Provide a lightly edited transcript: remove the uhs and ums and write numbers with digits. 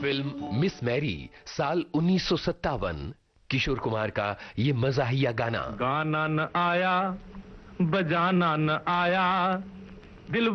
Film miss Mary साल 1957, किशोर कुमार का ये मज़ाहिया गाना। गाना न आया, बजाना न आया, दिल